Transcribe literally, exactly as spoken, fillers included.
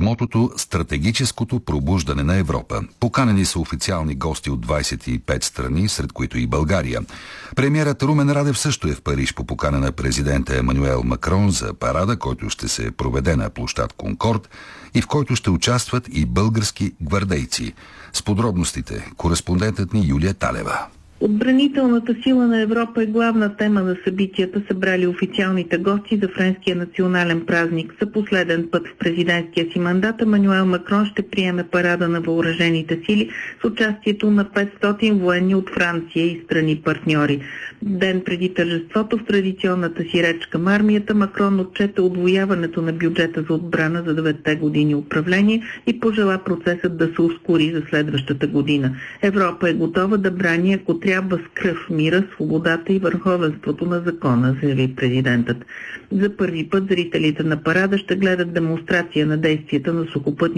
мотото «Стратегическото пробуждане на Европа». Поканени са официални гости от двадесет и пет страни, сред които и България. Премиерът Румен Радев също е в Париж по покана на президента Емануел Макрон за парада, който ще се проведе на площад Конкорд и в който ще участват и български гвардейци. С подробностите кореспондентът ни Юлия Талева. Отбранителната сила на Европа е главна тема на събитията, събрали официалните гости за френския национален празник. За последен път в президентския си мандат Емануел Макрон ще приеме парада на въоръжените сили с участието на петстотин военни от Франция и страни партньори. Ден преди тържеството в традиционната си реч към армията Макрон отчете удвояването на бюджета за отбрана за деветте години управление и пожела процесът да се ускори за следващата година. Европа е готова да брани, ако трябва, с кръв мира, свободата и върховенството на закона, заяви президентът. За първи път зрителите на парада ще гледат демонстрация на действията на сухопътни